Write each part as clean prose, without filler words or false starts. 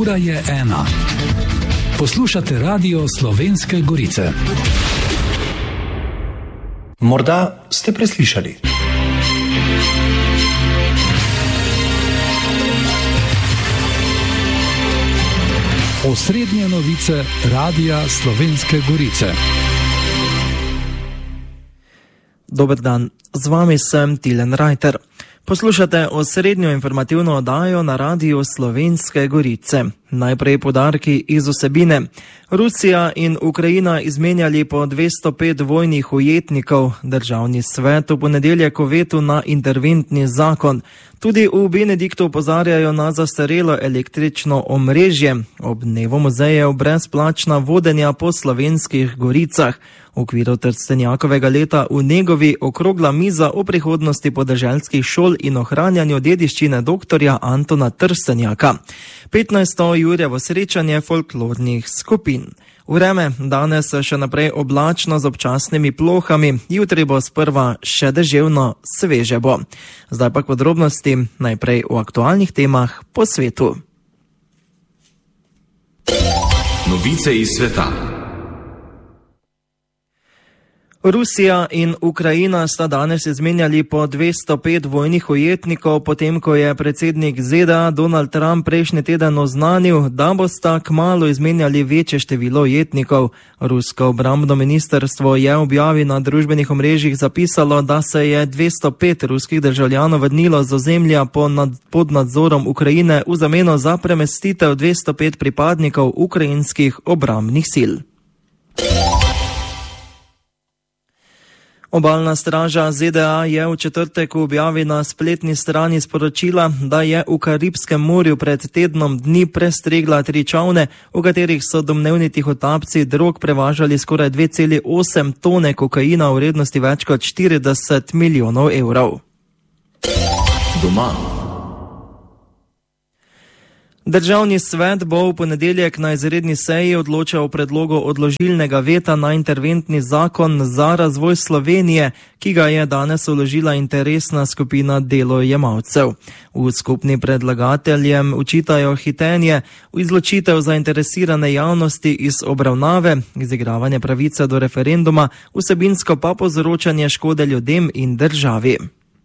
Ura je 1. Poslušate Radio Slovenske Gorice. Morda ste preslišali. Osrednje novice Radia Slovenske Gorice. Dober dan, z vami sem Tilen Rajter. Poslušate osrednjo informativno oddajo na Radiu Slovenske Gorice. Najprej poudarki iz vsebine. Rusija in Ukrajina izmenjali po 205 vojnih ujetnikov. Državni svet v ponedeljek o vetu na interventni zakon. Tudi v Benediktu opozarjajo na zastarelo električno omrežje. Ob dnevu muzejev brezplačna vodenja po slovenskih goricah. V okviru Trstenjakovega leta v Negovi okrogla miza o prihodnosti podeželskih šol in ohranjanju dediščine doktorja Antona Trstenjaka. 15. Jurjevo srečanje folklornih skupin. Vreme danes še naprej oblačno z občasnimi plohami, jutri bo sprva še deževno, sveže bo. Zdaj pa k podrobnosti, najprej o aktualnih temah po svetu. Novice iz sveta. Rusija in Ukrajina sta danes izmenjali po 205 vojnih ujetnikov, potem ko je predsednik ZDA Donald Trump prejšnji teden oznanil, da bosta kmalu izmenjali večje število ujetnikov. Rusko obrambno ministrstvo je v objavi na družbenih omrežjih zapisalo, da se je 205 ruskih državljanov vrnilo z ozemlja pod nadzorom Ukrajine v zameno za premestitev 205 pripadnikov ukrajinskih obrambnih sil. Obalna straža ZDA je v četrtek v objavi na spletni strani sporočila, da je v Karibskem morju pred tednom dni prestregla 3 čolne, v katerih so domnevni tihotapci drog prevažali skoraj 2,8 tone kokaina v vrednosti več kot 40 milijonov evrov. Doma. Državni svet bo v ponedeljek na izredni seji odločal o predlogu odložilnega veta na interventni zakon za razvoj Slovenije, ki ga je danes vložila interesna skupina delojemalcev. V skupni predlagateljem učitajo hitenje, izločitev zainteresirane javnosti iz obravnave, izigravanje pravice do referenduma, vsebinsko pa povzročanje škode ljudem in državi.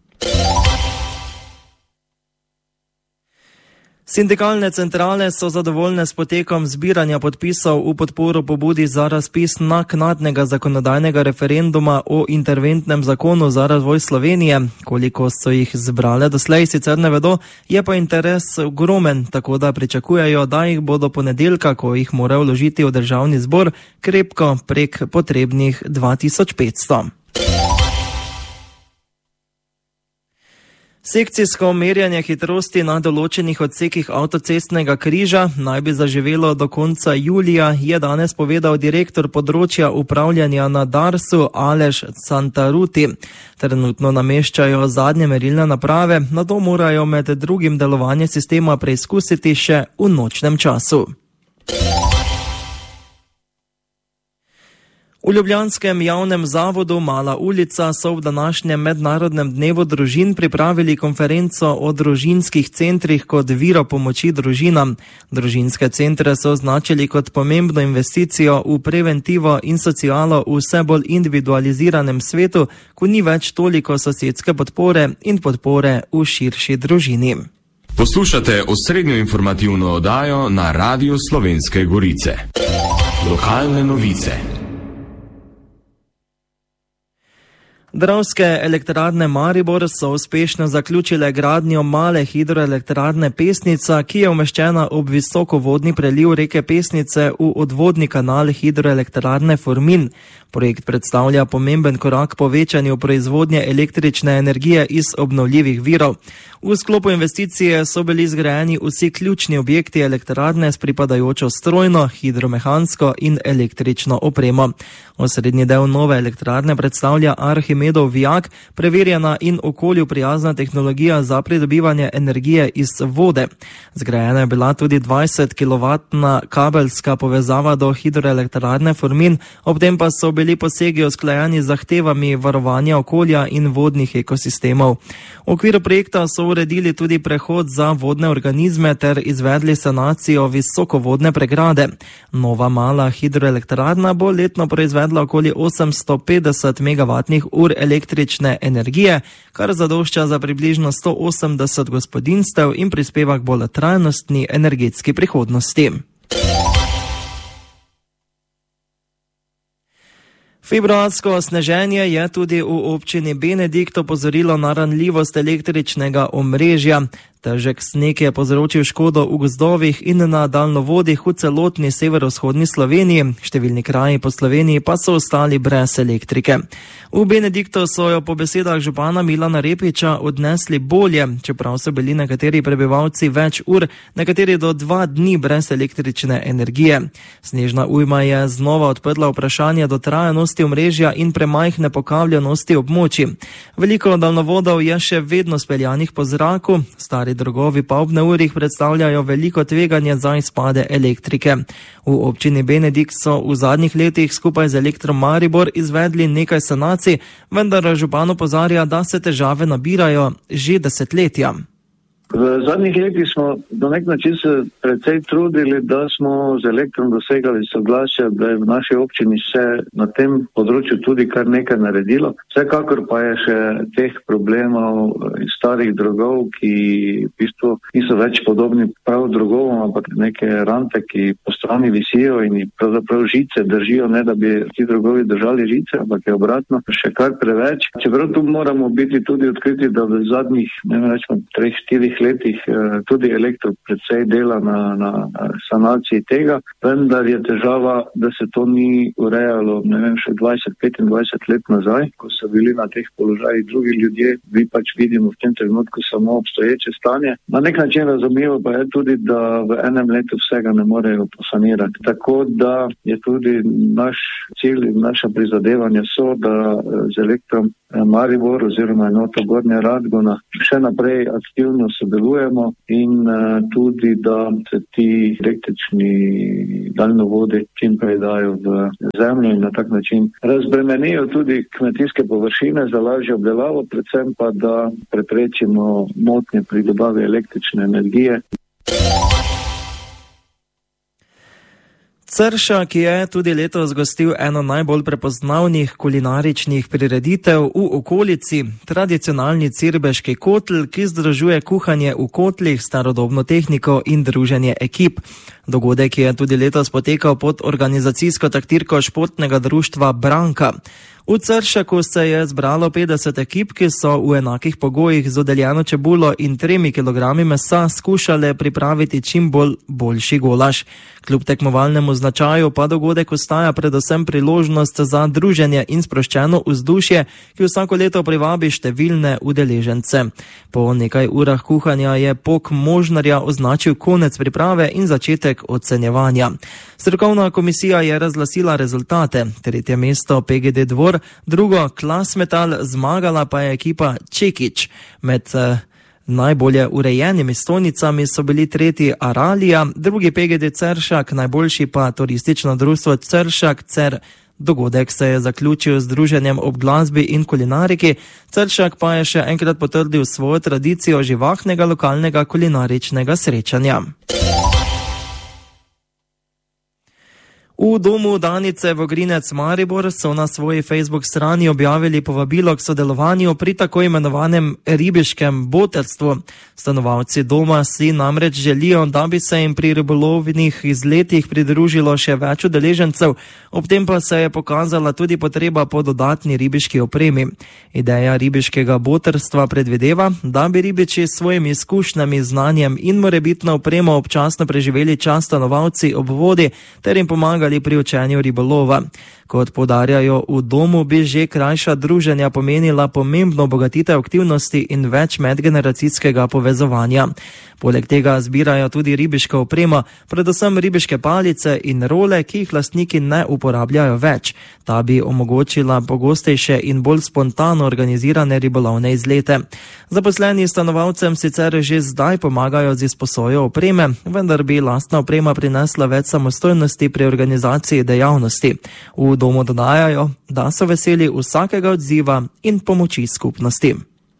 Sindikalne centrale so zadovoljne s potekom zbiranja podpisov v podporo pobudi za razpis naknadnega zakonodajnega referenduma o interventnem zakonu za razvoj Slovenije. Koliko so jih zbrale doslej, sicer ne vedo, je pa interes ogromen, tako da pričakujejo, da jih bodo ponedeljka, ko jih morajo vložiti v državni zbor, krepko prek potrebnih 2500. Sekcijsko merjanje hitrosti na določenih odsekih avtocestnega križa naj bi zaživelo do konca julija, je danes povedal direktor področja upravljanja na Darsu Aleš Santaruti. Trenutno nameščajo zadnje merilne naprave, nato morajo med drugim delovanje sistema preizkusiti še v nočnem času. V ljubljanskem javnem zavodu Mala ulica so v današnjem mednarodnem dnevu družin pripravili konferenco o družinskih centrih kot viro pomoči družinam. Družinske centre so označili kot pomembno investicijo v preventivo in socialo v vse bolj individualiziranem svetu, ko ni več toliko sosedske podpore in podpore v širši družini. Poslušate osrednjo informativno oddajo na Radiu Slovenske Gorice. Lokalne novice. Dravske elektrarne Maribor so uspešno zaključile gradnjo male hidroelektrarne Pesnica, ki je umeščena ob visokovodni preliv reke Pesnice v odvodni kanal hidroelektrarne Formin. Projekt predstavlja pomemben korak k povečanju proizvodnje električne energije iz obnovljivih virov. V sklopu investicije so bili zgrajeni vsi ključni objekti elektrarne s pripadajočo strojno, hidromehansko in električno opremo. Osrednji del nove elektrarne predstavlja Arhimedes Medov Vijak preverjena in okolju prijazna tehnologija za pridobivanje energije iz vode. Zgrajena je bila tudi 20 kW kabelska povezava do hidroelektrarne Formin, ob tem pa so bili posegi usklajeni z zahtevami varovanja okolja in vodnih ekosistemov. V okviru projekta so uredili tudi prehod za vodne organizme ter izvedli sanacijo visokovodne pregrade. Nova mala hidroelektrarna bo letno proizvedla okoli 850 MWh električne energije, kar zadošča za približno 180 gospodinjstev in prispeva k bolj trajnostni energetski prihodnosti. Februarsko sneženje je tudi v občini Benedikt opozorilo na ranljivost električnega omrežja. Težek sneg je povzročil škodo v gozdovih in na daljnovodih v celotni severovzhodni Sloveniji. Številni kraji po Sloveniji pa so ostali brez elektrike. V Benediktu so jo po besedah župana Milana Repiča odnesli bolje, čeprav so bili nekateri prebivalci več ur, nekateri do 2 dni brez električne energije. Snežna ujma je znova odprla vprašanje dotrajanosti omrežja in premajhne pokavljanosti območij. Veliko daljnovodov je še vedno speljanih po zraku, stari drogovi pa ob neurjih predstavljajo veliko tveganje za izpade elektrike. V občini Benedikt so v zadnjih letih skupaj z Elektro Maribor izvedli nekaj sanacij, vendar župan opozarja, da se težave nabirajo že desetletja. V zadnjih letih smo do nek način se precej trudili, da smo z Elektrom dosegali soglasje, da je v naši občini se na tem področju tudi kar nekaj naredilo. Vsekakor pa je še teh problemov iz starih drogov, ki v bistvu niso več podobni prav drogovom, ampak neke rante, ki po strani visijo in pravzaprav žice držijo, ne da bi ti drogovi držali žice, ampak je obratno še kar preveč. Čeprav tu moramo biti tudi odkriti, da v zadnjih, ne vem, rečemo 3-4 letih tudi Elektro predvsej dela na sanaciji tega, vendar je težava, da se to ni urejalo, ne vem, še 20-25 let nazaj, ko so bili na teh položajih drugi ljudje, mi pač vidimo v tem trenutku samo obstoječe stanje. Na nek način razumljivo pa je tudi, da v enem letu vsega ne morejo posanirati. Tako da je tudi naš cilj in naša prizadevanja so, da z Elektrom Maribor oziroma enoto Gornja Radgona še naprej aktivno sodelujemo in tudi, da se ti električni daljnovodi čim prej dajo v zemljo in na tak način razbremenijo tudi kmetijske površine za lažjo obdelavo, predvsem pa, da preprečimo motnje pri dobavi električne energije. Ceršak je tudi letos gostil eno najbolj prepoznavnih kulinaričnih prireditev v okolici, tradicionalni cirbeški kotl, ki združuje kuhanje v kotlih, starodobno tehniko in druženje ekip. Dogodek je tudi letos potekal pod organizacijsko taktirko športnega društva Branka. V Ceršaku se je zbralo 50 ekip, ki so v enakih pogojih z dodeljeno čebulo in 3 kg mesa skušale pripraviti čim boljši golaž. Kljub tekmovalnemu značaju pa dogodek ostaja predvsem priložnost za druženje in sproščeno vzdušje, ki vsako leto privabi številne udeležence. Po nekaj urah kuhanja je pok možnarja označil konec priprave in začetek ocenjevanja. Strokovna komisija je razglasila rezultate. 3. mesto PGD Dvor, drugo Klasmetal, zmagala pa je ekipa Čekič. Med najbolje urejenimi stojnicami so bili 3. Aralija, drugi PGD Ceršak, najboljši pa turistično društvo Ceršak Cer. Dogodek se je zaključil z druženjem ob glasbi in kulinariki, Ceršak pa je še enkrat potrdil svojo tradicijo živahnega lokalnega kulinaričnega srečanja. V domu Danice Vogrinec Maribor so na svoji Facebook strani objavili povabilo k sodelovanju pri tako imenovanem ribiškem boterstvu. Stanovalci doma si namreč želijo, da bi se jim pri ribolovnih izletih pridružilo še več udeležencev, ob tem pa se je pokazala tudi potreba po dodatni ribiški opremi. Ideja ribiškega boterstva predvideva, da bi ribiči s svojimi izkušnjami, znanjem in morebitno opremo občasno preživeli čas stanovalci ob vodi ter jim pomagali pomagali pri učenju ribolova. Kot poudarjajo v domu, bi že krajša druženja pomenila pomembno obogatitev aktivnosti in več medgeneracijskega povezovanja. Poleg tega zbirajo tudi ribiško opremo, predvsem ribiške palice in role, ki jih lastniki ne uporabljajo več. Ta bi omogočila pogostejše in bolj spontano organizirane ribolovne izlete. Zaposleni stanovalcem sicer že zdaj pomagajo z izposojo opreme, vendar bi lastna oprema prinesla več samostojnosti pri organizaciji dejavnosti. V domu dodajajo, da so veseli vsakega odziva in pomoči skupnosti.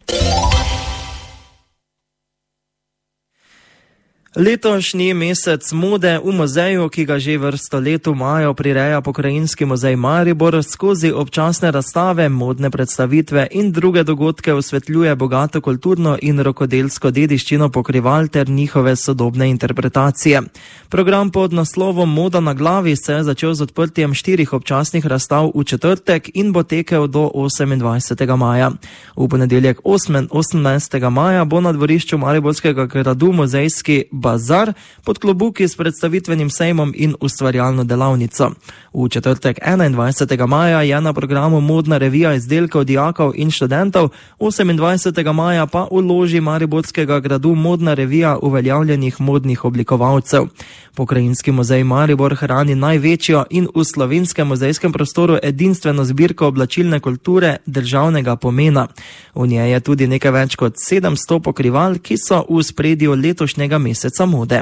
Letošnji mesec mode v muzeju, ki ga že vrsto let v maju prireja Pokrajinski muzej Maribor, skozi občasne razstave, modne predstavitve in druge dogodke osvetljuje bogato kulturno in rokodelsko dediščino pokrival ter njihove sodobne interpretacije. Program pod naslovom Moda na glavi se je začel z odprtjem 4 občasnih razstav v četrtek in bo tekel do 28. maja. V ponedeljek 18. maja bo na dvorišču Mariborskega gradu muzejski bazar pod klobuki s predstavitvenim sejmom in ustvarjalno delavnico. V četrtek 21. maja je na programu modna revija izdelkov dijakov in študentov, 28. maja pa v loži Mariborskega gradu modna revija uveljavljenih modnih oblikovalcev. Pokrajinski muzej Maribor hrani največjo in v slovenskem muzejskem prostoru edinstveno zbirko oblačilne kulture državnega pomena. V njej je tudi nekaj več kot 700 pokrival, ki so v ospredju letošnjega meseca mode.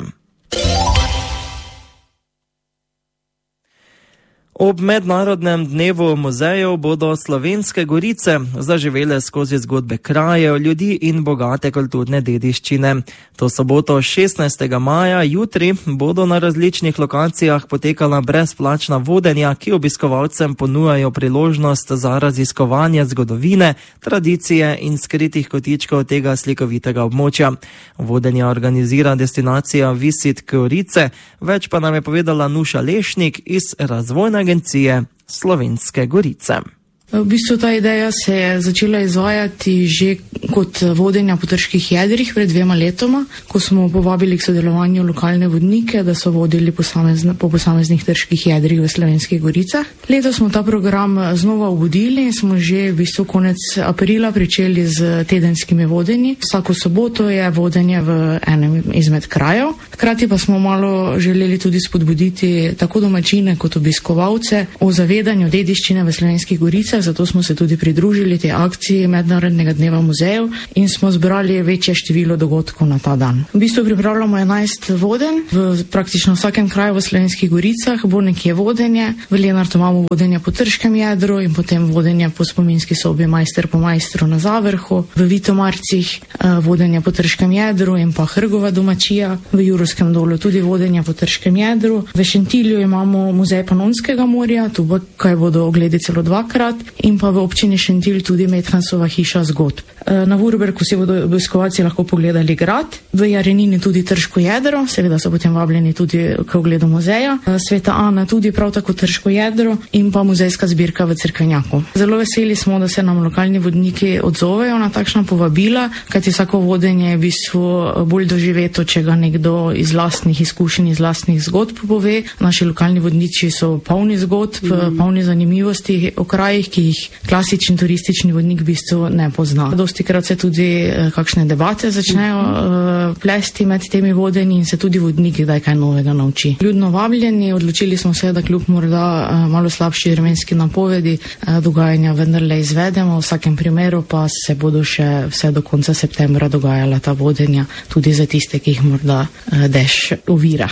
Ob mednarodnem dnevu muzejev bodo Slovenske Gorice zaživele skozi zgodbe krajev, ljudi in bogate kulturne dediščine. To soboto 16. maja jutri bodo na različnih lokacijah potekala brezplačna vodenja, ki obiskovalcem ponujajo priložnost za raziskovanje zgodovine, tradicije in skritih kotičkov tega slikovitega območja. Vodenja organizira destinacija Visit Gorice, več pa nam je povedala Nuša Lešnik iz razvojne agencije Slovenske Gorice. V bistvu ta ideja se je začela izvajati že kot vodenja po trških jedrih pred 2 letoma, ko smo povabili k sodelovanju lokalne vodnike, da so vodili po posameznih trških jedrih v Slovenskih Goricah. Letos smo ta program znova obudili in smo že v bistvu konec aprila pričeli z tedenskimi vodenji. Vsako soboto je vodenje v enem izmed krajev. Hkrati pa smo malo želeli tudi spodbuditi tako domačine kot obiskovalce o zavedanju dediščine v Slovenskih Goricah. Zato smo se tudi pridružili tej akciji Mednarodnega dneva muzejev in smo zbrali večje število dogodkov na ta dan. V bistvu pripravljamo 11 vodenj, v praktično vsakem kraju v Slovenskih Goricah bo nekje vodenje. V Lenartu imamo vodenje po trškem jedru in potem vodenje po spominski sobi Majster po majstru na Zavrhu, v Vitomarcih vodenje po trškem jedru in pa Hrgova domačija, v Jurovskem dolu tudi vodenje po trškem jedru. V Šentilju imamo muzej Panonskega morja, tu bodo ogledi celo 2-krat. In pa v občini Šentilj tudi Methansova hiša zgodb. Na Vurberku si bodo obiskovalci lahko pogledali grad, v Jarenini tudi trško jedro, seveda so potem vabljeni tudi k ogledu muzeja, Sveta Ana tudi prav tako trško jedro in pa muzejska zbirka v Cerkvenjaku. Zelo veseli smo, da se nam lokalni vodniki odzovejo na takšna povabila, kajti vsako vodenje je v bistvu bolj doživeto, če ga nekdo iz lastnih izkušenj, iz lastnih zgodb pove. Naši lokalni vodniči so polni zgodb, polni zanimivosti o krajih, ki jih klasični turistični vodnik v bistvu ne pozna. Dostikrat se tudi kakšne debate začnejo plesti med temi vodenji in se tudi vodnik kdaj kaj novega nauči. Ljudno vabljeni, odločili smo se, da kljub morda malo slabši vremenski napovedi dogajanja vendarle izvedemo, v vsakem primeru pa se bodo še vse do konca septembra dogajala ta vodenja, tudi za tiste, ki jih morda dež ovira.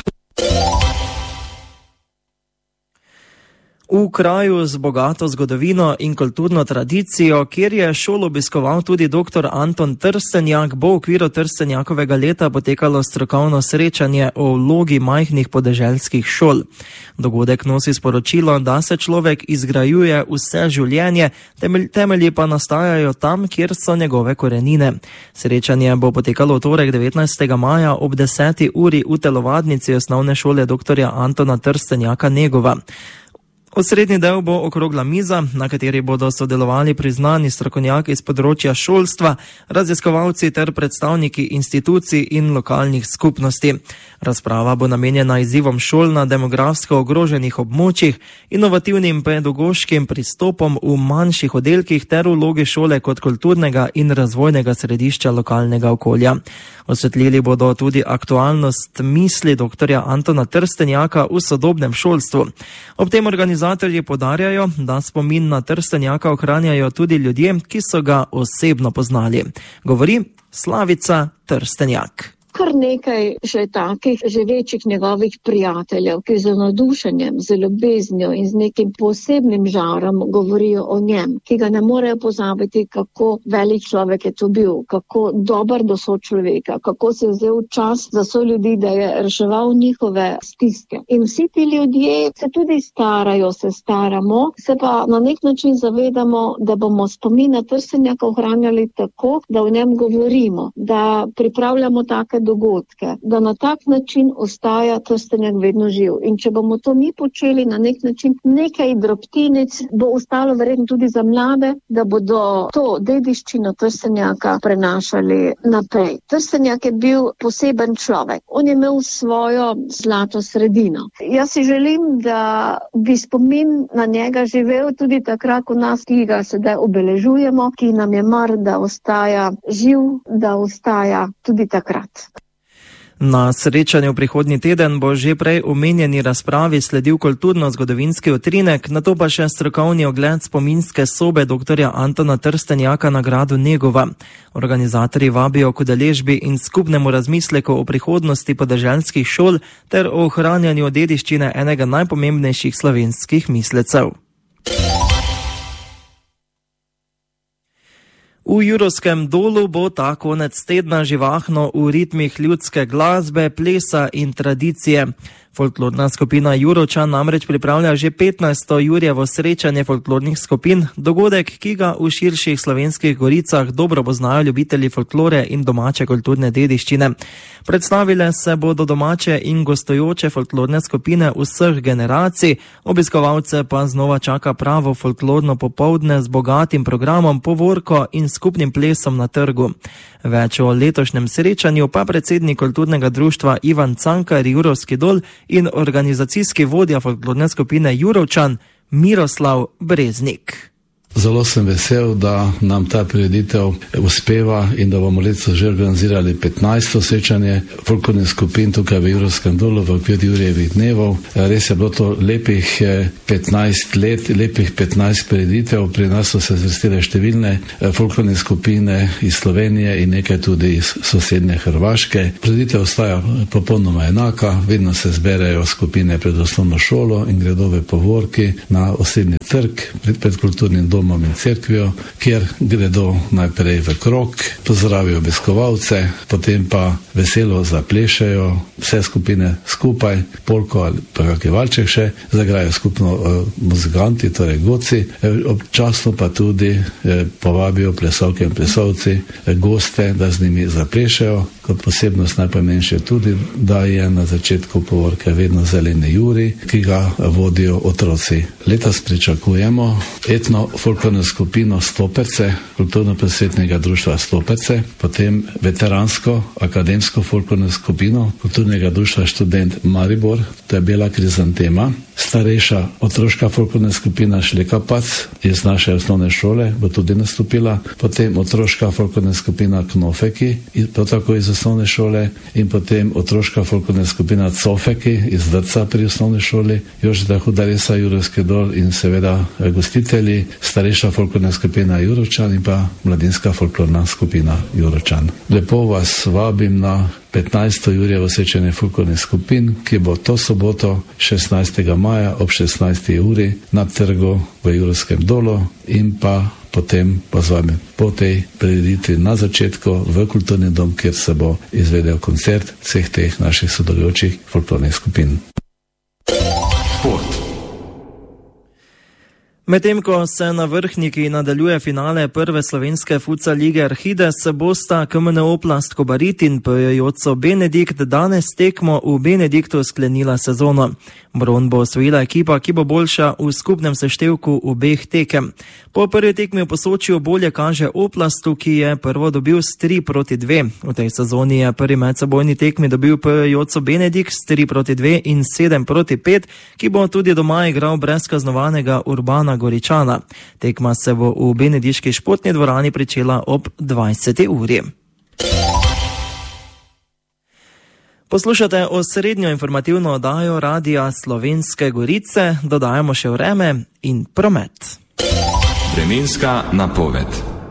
V kraju z bogato zgodovino in kulturno tradicijo, kjer je šolo obiskoval tudi dr. Anton Trstenjak, bo v okviru Trstenjakovega leta potekalo strokovno srečanje o vlogi majhnih podeželskih šol. Dogodek nosi sporočilo, da se človek izgrajuje vse življenje, temelji pa nastajajo tam, kjer so njegove korenine. Srečanje bo potekalo v torek 19. maja ob 10. uri v telovadnici osnovne šole dr. Antona Trstenjaka Negova. Osrednji del bo okrogla miza, na kateri bodo sodelovali priznani strokovnjaki z področja šolstva, raziskovalci ter predstavniki institucij in lokalnih skupnosti. Razprava bo namenjena izzivom šol na demografsko ogroženih območjih, inovativnim pedagoškim pristopom v manjših oddelkih ter vlogi šole kot kulturnega in razvojnega središča lokalnega okolja. Osvetlili bodo tudi aktualnost misli dr. Antona Trstenjaka v sodobnem šolstvu. Ob tem organizatorji poudarjajo, da spomin na Trstenjaka ohranjajo tudi ljudje, ki so ga osebno poznali. Govori Slavica Trstenjak. Kar nekaj že takih, že večjih njegovih prijateljev, ki z navdušenjem, z ljubeznijo in z nekim posebnim žarom govorijo o njem, ki ga ne morejo pozabiti, kako velik človek je to bil, kako dober do sočloveka, kako se je vzel čas za soljudi, da je reševal njihove stiske. In vsi ti ljudje se tudi starajo, se staramo, se pa na nek način zavedamo, da bomo spomin na Trstenjaka ohranjali tako, da o njem govorimo, da pripravljamo take dogodke, da na tak način ostaja Trstenjak vedno živ. In če bomo to mi počeli na nek način, nekaj drobtinic bo ostalo verjetno tudi za mlade, da bodo to dediščino Trstenjaka prenašali naprej. Trstenjak je bil poseben človek. On je imel svojo zlato sredino. Jaz si želim, da bi spomin na njega živel tudi takrat, ko nas, ki ga sedaj obeležujemo, ki nam je mar, da ostaja živ, da ostaja tudi takrat. Na srečanju prihodnji teden bo že prej omenjeni razpravi sledil kulturno-zgodovinski utrinek, nato pa še strokovni ogled spominske sobe dr. Antona Trstenjaka na gradu Negova. Organizatorji vabijo k udeležbi in skupnemu razmisleku o prihodnosti podeželskih šol ter o ohranjanju dediščine enega najpomembnejših slovenskih mislecev. V Jurovskem dolu bo ta konec tedna živahno v ritmih ljudske glasbe, plesa in tradicije. Folklorna skupina Jurovčan namreč pripravlja že 15. Jurjevo srečanje folklornih skupin, dogodek, ki ga v širših Slovenskih goricah dobro poznajo ljubitelji folklore in domače kulturne dediščine. Predstavile se bodo domače in gostujoče folklorne skupine vseh generacij, obiskovalce pa znova čaka pravo folklorno popoldne z bogatim programom, povorko in skupnim plesom na trgu. Več o letošnjem srečanju pa predsednik kulturnega društva Ivan Cankar Jurovski dol in organizacijski vodja folklorne skupine Jurovčan Miroslav Breznik. Zelo sem vesel, da nam ta prireditev uspeva in da bomo letos že organizirali 15. srečanje folklornih skupin tukaj v Jurovskem dolu v okviru Jurjevih dnevov. Res je bilo to lepih 15 let, lepih 15 prireditev. Pri nas so se zvrstile številne folklorne skupine iz Slovenije in nekaj tudi iz sosednje Hrvaške. Prireditev ostaja popolnoma enaka, vedno se zberejo skupine pred osnovno šolo in gredo v povorki na osebni trg pred kulturnim domom in cerkvijo, kjer gredo najprej v krog, pozdravijo obiskovalce, potem pa veselo zaplešajo vse skupine skupaj, polko ali pa kakšen valček še, zagrajo skupno muzikanti, torej goci, občasno pa tudi povabijo plesovke in plesovci, goste, da z njimi zaplešajo. Kot posebnost najpomembnejše tudi, da je na začetku povorke vedno zeleni juri, ki ga vodijo otroci. Letos pričakujemo etno folklorno skupino Stoperce, kulturno-prosvetnega društva Stoperce, potem veteransko akademsko folklorno skupino kulturnega društva Študent Maribor, to je Bela krizantema, starejša otroška folklorna skupina Šlekapac iz naše osnovne šole bo tudi nastopila, potem otroška folklorna skupina Knofeki, prav tako iz osnovne šole, in potem otroška folklorna skupina Cofeki iz vrtca pri osnovni šoli, Jožeta Hudaresa Jurovski dol in seveda gostitelji, starejša folklorna skupina Jurovčan in pa mladinska folklorna skupina Jurovčan. Lepo vas vabim na 15. Jurjevo srečanje folklornih skupin, ki bo to soboto 16. maja ob 16. uri na trgu v Jurovskem dolu in pa potem pa z vami po tej prireditvi na začetku v kulturni dom, kjer se bo izvedel koncert vseh teh naših sodelujočih folklornih skupin. Šport. Medtem ko se na Vrhniki nadaljuje finale prve slovenske futsal lige Arhides, bosta KMN Oplast Kobarid in PJJ Benedikt danes tekmo v Benediktu sklenila sezono. Bron bo osvojila ekipa, ki bo boljša v skupnem seštevku obeh tekem. Po prvi tekmi v Posočju bolje kaže Oplastu, ki je prvo dobil s 3-2. V tej sezoni je prvi medsebojni tekmi dobil PJJ Benedikt s 3-2 in 7-5, ki bo tudi doma igral brez kaznovanega Urbana Goričana. Tekma se bo v benediški športni dvorani pričela ob 20. uri. Poslušate osrednjo informativno oddajo Radia Slovenske Gorice, dodajamo še vreme in promet. Vremenska napoved.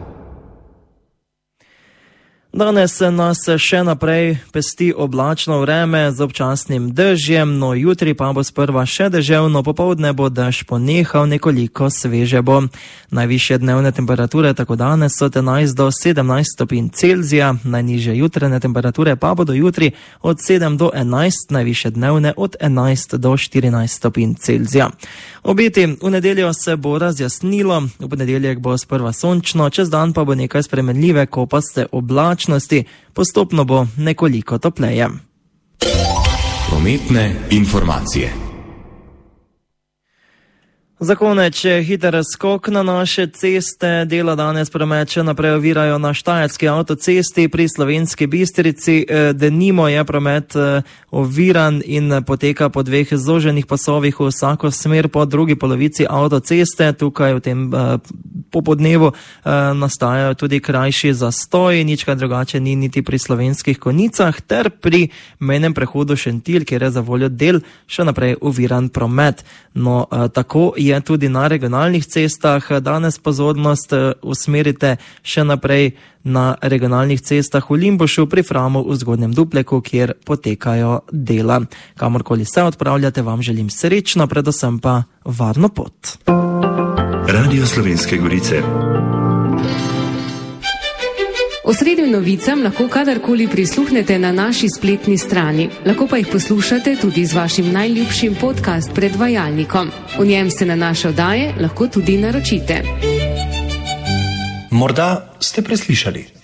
Danes nas še naprej pesti oblačno vreme z občasnim dežjem, no jutri pa bo sprva še deževno, popoldne bo dež ponehal, nekoliko sveže bo. Najvišje dnevne temperature tako danes so 11 do 17 stopinj Celzija, najnižje jutrajne temperature pa bodo jutri od 7 do 11, najvišje dnevne od 11 do 14 stopinj Celzija. Obeti, v nedeljo se bo razjasnilo, v ponedeljek bo sprva sončno, čez dan pa bo nekaj spremenljive kopaste oblačnosti, postopno bo nekoliko topleje. Prometne informacije. Za konec hiter skok na naše ceste. Dela danes promet še naprej ovirajo na Štajerski avtocesti pri Slovenski Bistrici. Denimo je promet oviran in poteka po dveh zoženih pasovih v vsako smer po drugi polovici avtoceste. Tukaj v tem popodnevu nastajajo tudi krajši zastoji, nič kaj drugače ni niti pri Slovenskih Konjicah ter pri mejnem prehodu Šentilj, kjer je za voljo del še naprej oviran promet. No, tako je tudi na regionalnih cestah. Danes pozornost usmerite še naprej na regionalnih cestah v Limbušu, pri Framu, v Zgodnjem Dupleku, kjer potekajo dela. Kamorkoli se odpravljate, vam želim srečno, predvsem pa varno pot. Radio Slovenske Gorice. Osrednjim novicam lahko kadarkoli prisluhnete na naši spletni strani. Lahko pa jih poslušate tudi z vašim najljubšim podcast predvajalnikom. V njem se na naše oddaje lahko tudi naročite. Morda ste preslišali.